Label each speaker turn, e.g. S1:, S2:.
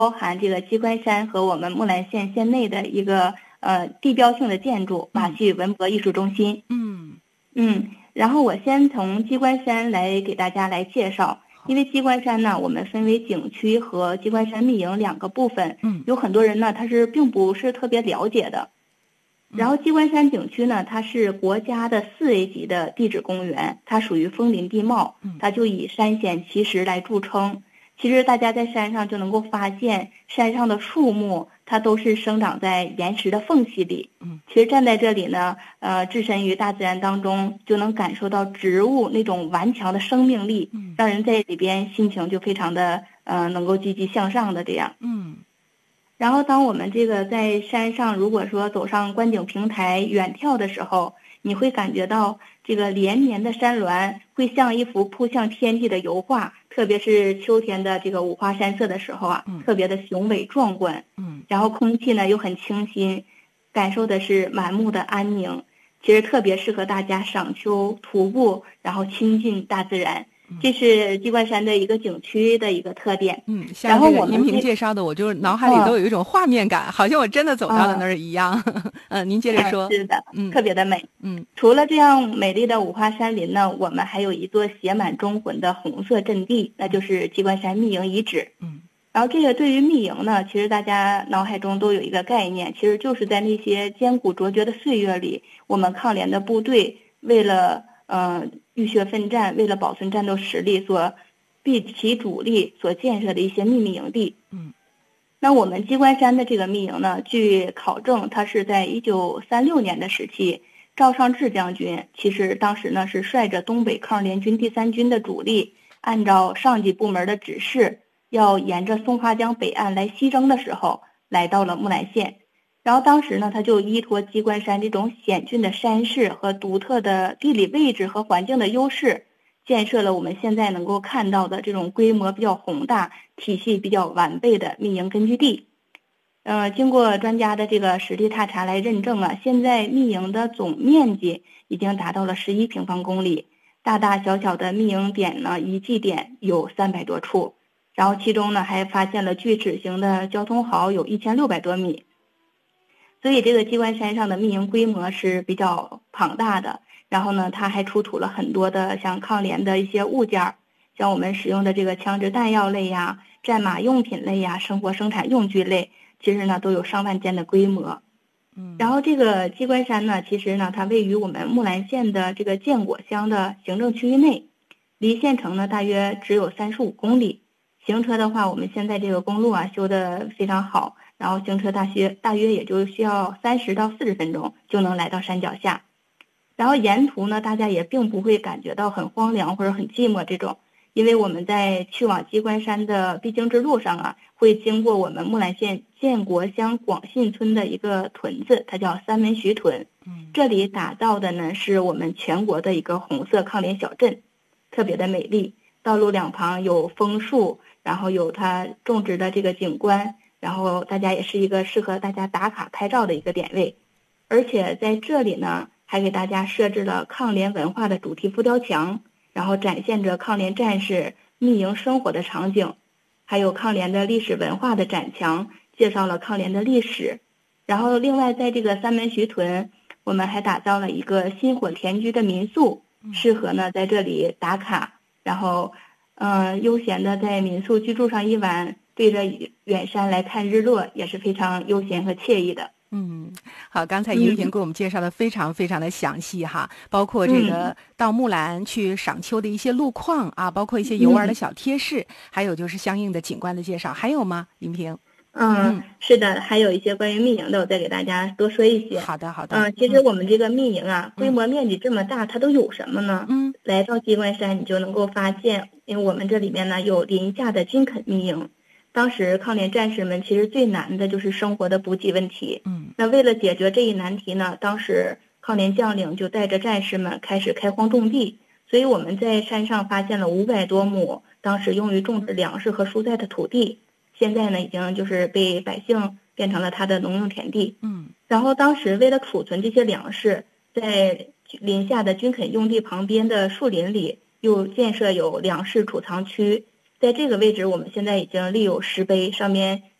S1: 含这个鸡冠山和我们木兰县县内的一个地标性的建筑马戏文博艺术中心。然后我先从鸡冠山来给大家来介绍。因为鸡冠山呢，我们分为景区和鸡冠山密营2个部分。有很多人呢，他是并不是特别了解的。然后鸡冠山景区呢，它是国家的4A 级的地质公园，它属于枫林地貌，它就以山险奇石来著称。其实大家在山上就能够发现，山上的树木它都是生长在岩石的缝隙里。其实站在这里呢，置身于大自然当中，就能感受到植物那种顽强的生命力，让人在里边心情就非常的能够积极向上的这样。然后当我们这个在山上，如果说走上观景平台远眺的时候，你会感觉到这个连绵的山峦会像一幅扑向天际的油画，特别是秋天的这个五花山色的时候啊，特别的雄伟壮观。然后空气呢又很清新，感受的是满目的安宁，其实特别适合大家赏秋徒步，然后亲近大自然。这是鸡冠山的一个景区的一个特点。
S2: 像这个音频介绍的，我就脑海里都有一种画面感，好像我真的走到了那儿一样。您接着说。
S1: 是的，特别的美。除了这样美丽的五花山林呢，我们还有一座写满忠魂的红色阵地，那就是鸡冠山密营遗址。然后这个对于密营呢，其实大家脑海中都有一个概念，其实就是在那些艰苦卓绝的岁月里，我们抗联的部队为了浴血奋战，为了保存战斗实力所毕其主力所建设的一些秘密营地。那我们鸡冠山的这个密营呢，据考证，它是在1936年的时期，赵尚志将军其实当时呢是率着东北抗联军第3军的主力，按照上级部门的指示，要沿着松花江北岸来西征的时候，来到了木兰县。然后当时呢，他就依托鸡冠山这种险峻的山势和独特的地理位置和环境的优势，建设了我们现在能够看到的这种规模比较宏大、体系比较完备的密营根据地。经过专家的这个实地踏查来认证啊，现在密营的总面积已经达到了11平方公里，大大小小的密营点呢，遗迹点有300多处，然后其中呢还发现了锯齿形的交通壕有1600多米。所以这个鸡冠山上的密营规模是比较庞大的，然后呢，它还出土了很多的像抗联的一些物件，像我们使用的这个枪支弹药类呀、战马用品类呀、生活生产用具类，其实呢都有上万件的规模。然后这个鸡冠山呢，其实呢它位于我们木兰县的这个建果乡的行政区域内，离县城呢大约只有35公里。行车的话，我们现在这个公路啊修得非常好，然后行车大约也就需要30到40分钟就能来到山脚下。然后沿途呢，大家也并不会感觉到很荒凉或者很寂寞这种，因为我们在去往鸡冠山的必经之路上啊，会经过我们木兰县建国乡广信村的一个屯子，它叫三文徐屯。这里打造的呢是我们全国的一个红色抗联小镇，特别的美丽。道路两旁有枫树，然后有它种植的这个景观，然后大家也是一个适合大家打卡拍照的一个点位。而且在这里呢，还给大家设置了抗联文化的主题浮雕墙，然后展现着抗联战士密营生活的场景，还有抗联的历史文化的展墙，介绍了抗联的历史。然后另外在这个三门徐屯，我们还打造了一个薪火田居的民宿，适合呢在这里打卡，然后悠闲的在民宿居住上一晚，对着远山来看日落，也是非常悠闲和惬意的。
S2: 好，刚才莹婷给我们介绍的非常非常的详细哈，包括这个到木兰去赏秋的一些路况啊，包括一些游玩的小贴士，还有就是相应的景观的介绍，还有吗，莹婷？
S1: 是的，还有一些关于密营的，我再给大家多说一些。
S2: 好的，好的。
S1: 其实我们这个密营啊，规模面积这么大，它都有什么呢？来到鸡冠山，你就能够发现，因为我们这里面呢有林下的军垦密营。当时抗联战士们其实最难的就是生活的补给问题。那为了解决这一难题呢，当时抗联将领就带着战士们开始开荒种地，所以我们在山上发现了500多亩当时用于种植粮食和蔬菜的土地。现在呢，已经就是被百姓变成了他的农用田地。然后当时为了储存这些粮食，在林下的军垦用地旁边的树林里，又建设有粮食储藏区， 在这个位置我们现在已经立有石碑，上面